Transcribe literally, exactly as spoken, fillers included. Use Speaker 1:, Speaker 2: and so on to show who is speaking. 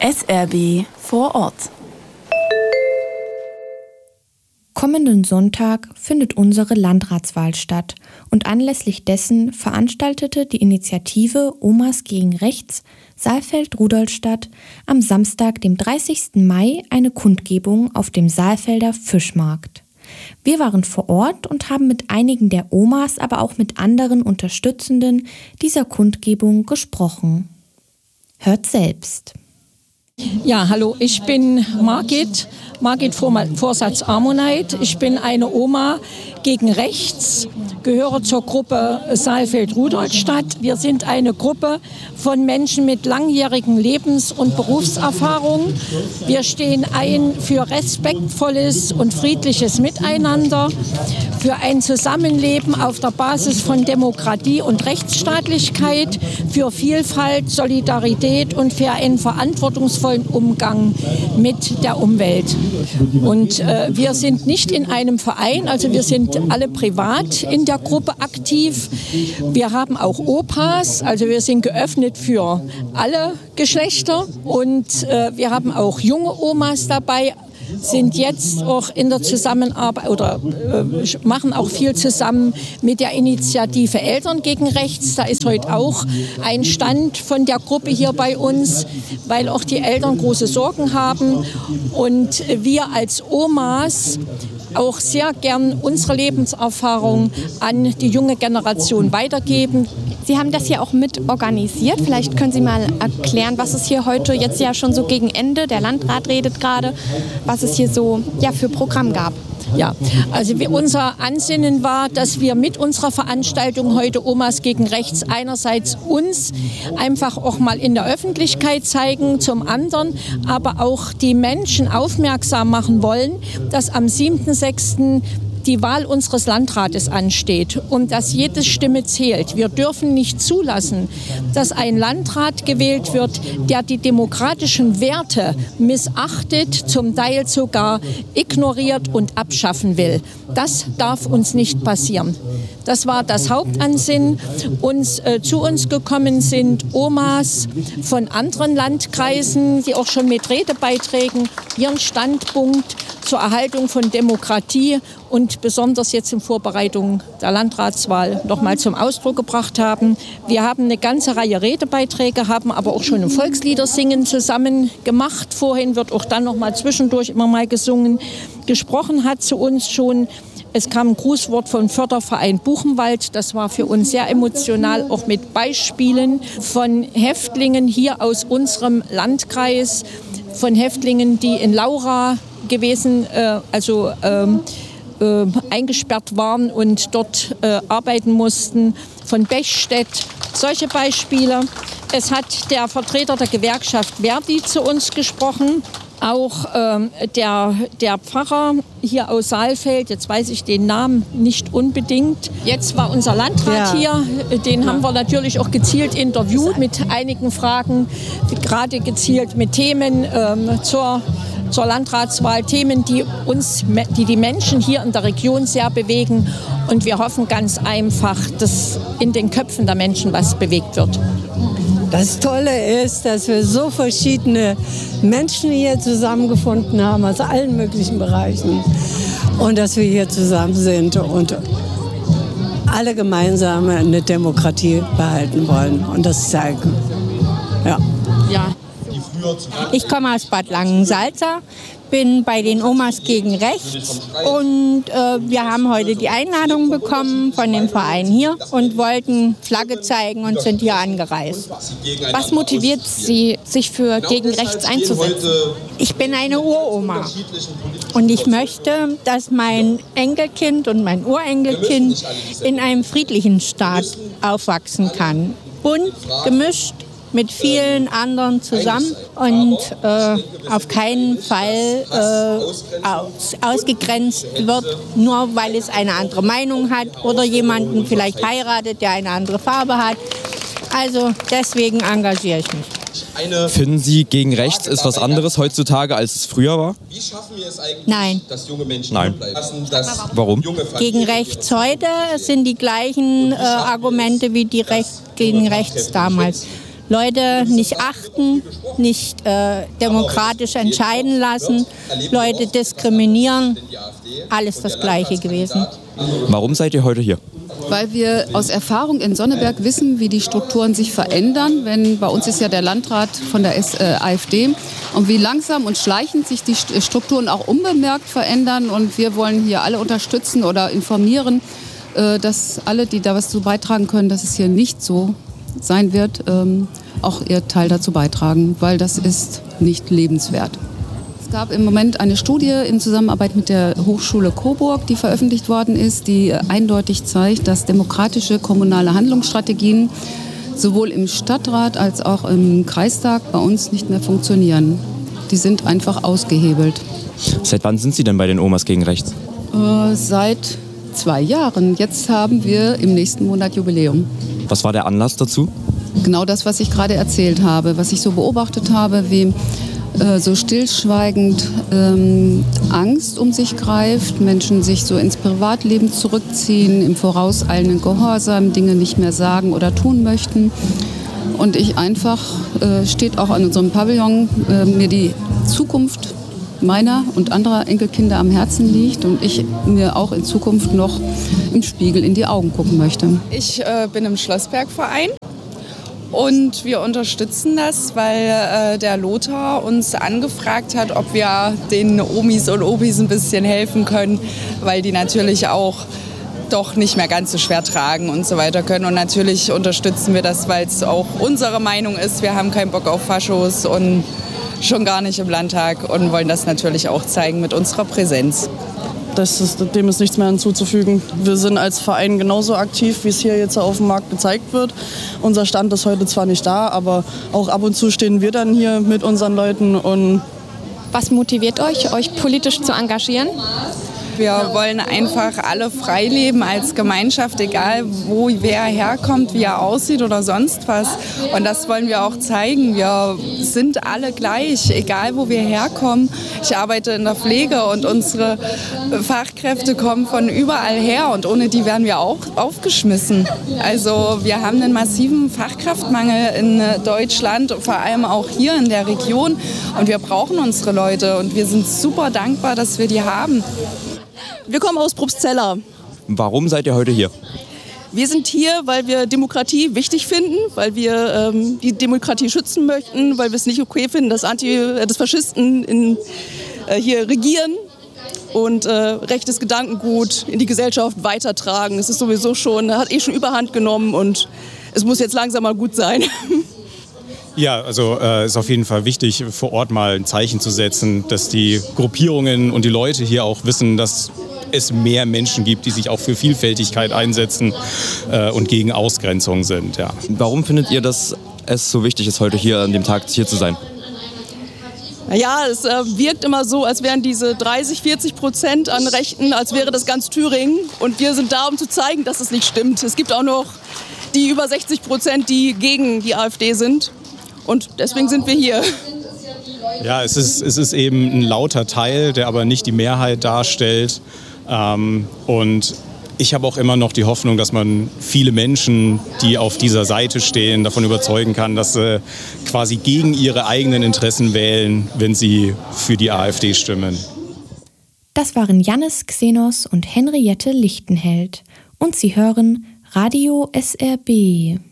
Speaker 1: S R B vor Ort.
Speaker 2: Kommenden Sonntag findet unsere Landratswahl statt und anlässlich dessen veranstaltete die Initiative Omas gegen Rechts Saalfeld-Rudolstadt am Samstag, dem dreißigsten Mai, eine Kundgebung auf dem Saalfelder Fischmarkt. Wir waren vor Ort und haben mit einigen der Omas, aber auch mit anderen Unterstützenden dieser Kundgebung gesprochen. Hört selbst.
Speaker 3: Ja, hallo, ich bin Margit, Margit Vorsatz Ammonite. Ich bin eine Oma gegen Rechts, gehöre zur Gruppe Saalfeld-Rudolstadt. Wir sind eine Gruppe von Menschen mit langjährigen Lebens- und Berufserfahrung. Wir stehen ein für respektvolles und friedliches Miteinander, für ein Zusammenleben auf der Basis von Demokratie und Rechtsstaatlichkeit, für Vielfalt, Solidarität und für einen verantwortungsvollen Umgang mit der Umwelt. Und äh, wir sind nicht in einem Verein, also wir sind alle privat in der Gruppe aktiv. Wir haben auch Opas, also wir sind geöffnet für alle Geschlechter und äh, wir haben auch junge Omas dabei, sind jetzt auch in der Zusammenarbeit oder äh, machen auch viel zusammen mit der Initiative Eltern gegen Rechts. Da ist heute auch ein Stand von der Gruppe hier bei uns, weil auch die Eltern große Sorgen haben und wir als Omas auch sehr gern unsere Lebenserfahrung an die junge Generation weitergeben.
Speaker 4: Sie haben das hier auch mit organisiert. Vielleicht können Sie mal erklären, was es hier heute jetzt ja schon so gegen Ende, der Landrat redet gerade, was es hier so ja, für Programm gab.
Speaker 3: Ja, also wir, unser Ansinnen war, dass wir mit unserer Veranstaltung heute Omas gegen Rechts einerseits uns einfach auch mal in der Öffentlichkeit zeigen, zum anderen aber auch die Menschen aufmerksam machen wollen, dass am siebten sechsten die Wahl unseres Landrates ansteht und dass jede Stimme zählt. Wir dürfen nicht zulassen, dass ein Landrat gewählt wird, der die demokratischen Werte missachtet, zum Teil sogar ignoriert und abschaffen will. Das darf uns nicht passieren. Das war das Hauptansinnen. Uns, äh, zu uns gekommen sind Omas von anderen Landkreisen, die auch schon mit Redebeiträgen ihren Standpunkt zur Erhaltung von Demokratie und besonders jetzt in Vorbereitung der Landratswahl noch mal zum Ausdruck gebracht haben. Wir haben eine ganze Reihe Redebeiträge, haben aber auch schon ein Volksliedersingen zusammen gemacht. Vorhin wird auch dann noch mal zwischendurch immer mal gesungen. Gesprochen hat zu uns schon, es kam ein Grußwort vom Förderverein Buchenwald. Das war für uns sehr emotional, auch mit Beispielen von Häftlingen hier aus unserem Landkreis, von Häftlingen, die in Laura gewesen, äh, also ähm, äh, eingesperrt waren und dort äh, arbeiten mussten, von Bechstedt, solche Beispiele. Es hat der Vertreter der Gewerkschaft Verdi zu uns gesprochen, auch ähm, der, der Pfarrer hier aus Saalfeld, jetzt weiß ich den Namen nicht unbedingt. Jetzt war unser Landrat ja. hier, den haben wir natürlich auch gezielt interviewt mit einigen Fragen, gerade gezielt mit Themen ähm, zur zur Landratswahl, Themen, die uns, die die Menschen hier in der Region sehr bewegen. Und wir hoffen ganz einfach, dass in den Köpfen der Menschen was bewegt wird.
Speaker 5: Das Tolle ist, dass wir so verschiedene Menschen hier zusammengefunden haben, aus allen möglichen Bereichen. Und dass wir hier zusammen sind und alle gemeinsam eine Demokratie behalten wollen und das zeigen. Ja.
Speaker 4: Ja. Ich komme aus Bad Langensalza, bin bei den Omas gegen Rechts und äh, wir haben heute die Einladung bekommen von dem Verein hier und wollten Flagge zeigen und sind hier angereist.
Speaker 1: Was motiviert Sie, sich für gegen Rechts einzusetzen?
Speaker 4: Ich bin eine Uroma und ich möchte, dass mein Enkelkind und mein Urenkelkind in einem friedlichen Staat aufwachsen kann. Bunt, gemischt, mit vielen anderen zusammen und äh, auf keinen Fall äh, aus, ausgegrenzt wird, nur weil es eine andere Meinung hat oder jemanden vielleicht heiratet, der eine andere Farbe hat. Also deswegen engagiere ich mich.
Speaker 6: Finden Sie, gegen rechts ist was anderes heutzutage, als es früher war?
Speaker 4: Nein.
Speaker 6: Nein. Warum?
Speaker 4: Gegen rechts heute sind die gleichen äh, Argumente wie die Recht, gegen rechts damals. Leute nicht achten, nicht äh, demokratisch entscheiden lassen, Leute diskriminieren, alles das Gleiche gewesen.
Speaker 6: Warum seid ihr heute hier?
Speaker 7: Weil wir aus Erfahrung in Sonneberg wissen, wie die Strukturen sich verändern. Wenn, bei uns ist ja der Landrat von der S, äh, AfD. Und wie langsam und schleichend sich die Strukturen auch unbemerkt verändern. Und wir wollen hier alle unterstützen oder informieren, äh, dass alle, die da was zu beitragen können, dass es hier nicht so sein wird, ähm, auch ihr Teil dazu beitragen. Weil das ist nicht lebenswert. Es gab im Moment eine Studie in Zusammenarbeit mit der Hochschule Coburg, die veröffentlicht worden ist, die eindeutig zeigt, dass demokratische kommunale Handlungsstrategien sowohl im Stadtrat als auch im Kreistag bei uns nicht mehr funktionieren. Die sind einfach ausgehebelt.
Speaker 6: Seit wann sind Sie denn bei den Omas gegen Rechts?
Speaker 7: Äh, seit zwei Jahren. Jetzt haben wir im nächsten Monat Jubiläum.
Speaker 6: Was war der Anlass dazu?
Speaker 7: Genau das, was ich gerade erzählt habe, was ich so beobachtet habe, wie so stillschweigend ähm, Angst um sich greift, Menschen sich so ins Privatleben zurückziehen, im vorauseilenden Gehorsam Dinge nicht mehr sagen oder tun möchten. Und ich einfach, äh, steht auch an unserem Pavillon, äh, mir die Zukunft meiner und anderer Enkelkinder am Herzen liegt und ich mir auch in Zukunft noch im Spiegel in die Augen gucken möchte.
Speaker 8: Ich äh, bin im Schlossbergverein. Und wir unterstützen das, weil äh, der Lothar uns angefragt hat, ob wir den Omis und Opis ein bisschen helfen können, weil die natürlich auch doch nicht mehr ganz so schwer tragen und so weiter können. Und natürlich unterstützen wir das, weil es auch unsere Meinung ist. Wir haben keinen Bock auf Faschos und schon gar nicht im Landtag und wollen das natürlich auch zeigen mit unserer Präsenz.
Speaker 9: Das ist, dem ist nichts mehr hinzuzufügen. Wir sind als Verein genauso aktiv, wie es hier jetzt auf dem Markt gezeigt wird. Unser Stand ist heute zwar nicht da, aber auch ab und zu stehen wir dann hier mit unseren Leuten. Und
Speaker 1: was motiviert euch, euch politisch zu engagieren?
Speaker 8: Wir wollen einfach alle frei leben als Gemeinschaft, egal wo wer herkommt, wie er aussieht oder sonst was. Und das wollen wir auch zeigen. Wir sind alle gleich, egal wo wir herkommen. Ich arbeite in der Pflege und unsere Fachkräfte kommen von überall her und ohne die wären wir auch aufgeschmissen. Also wir haben einen massiven Fachkraftmangel in Deutschland, vor allem auch hier in der Region. Und wir brauchen unsere Leute und wir sind super dankbar, dass wir die haben.
Speaker 9: Wir kommen aus Probstzella.
Speaker 6: Warum seid ihr heute hier?
Speaker 9: Wir sind hier, weil wir Demokratie wichtig finden, weil wir ähm, die Demokratie schützen möchten, weil wir es nicht okay finden, dass, Anti, äh, dass Faschisten in, äh, hier regieren und äh, rechtes Gedankengut in die Gesellschaft weitertragen. Es ist sowieso schon, hat eh schon Überhand genommen und es muss jetzt langsam mal gut sein.
Speaker 10: Ja, also es äh, ist auf jeden Fall wichtig, vor Ort mal ein Zeichen zu setzen, dass die Gruppierungen und die Leute hier auch wissen, dass es mehr Menschen gibt, die sich auch für Vielfältigkeit einsetzen äh, und gegen Ausgrenzung sind. Ja.
Speaker 6: Warum findet ihr, dass es so wichtig ist, heute hier an dem Tag hier zu sein?
Speaker 9: Ja, es äh, wirkt immer so, als wären diese dreißig, vierzig Prozent an Rechten, als wäre das ganz Thüringen. Und wir sind da, um zu zeigen, dass es nicht stimmt. Es gibt auch noch die über sechzig Prozent, die gegen die AfD sind. Und deswegen sind wir hier.
Speaker 10: Ja, es ist, es ist eben ein lauter Teil, der aber nicht die Mehrheit darstellt. Ähm, und ich habe auch immer noch die Hoffnung, dass man viele Menschen, die auf dieser Seite stehen, davon überzeugen kann, dass sie quasi gegen ihre eigenen Interessen wählen, wenn sie für die AfD stimmen.
Speaker 2: Das waren Jannis Xenos und Henriette Lichtenheld. Und Sie hören Radio S R B.